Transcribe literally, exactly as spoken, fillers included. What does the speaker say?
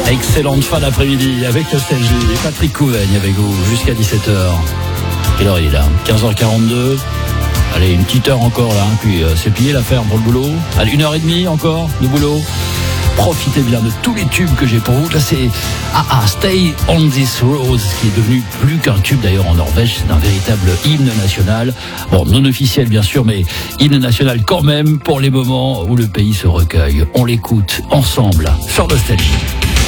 Excellente fin d'après-midi avec Nostalgie. Patrick Couvaigne avec vous jusqu'à dix-sept heures. Quelle heure il est là? quinze heures quarante-deux. Allez, une petite heure encore là, puis euh, c'est plié l'affaire pour le boulot. Allez, une heure et demie encore de boulot. Profitez bien de tous les tubes que j'ai pour vous. Là, c'est ah, ah, Stay on This Road, qui est devenu plus qu'un tube d'ailleurs en Norvège. C'est un véritable hymne national. Bon, non officiel bien sûr, mais hymne national quand même pour les moments où le pays se recueille. On l'écoute ensemble sur Nostalgie.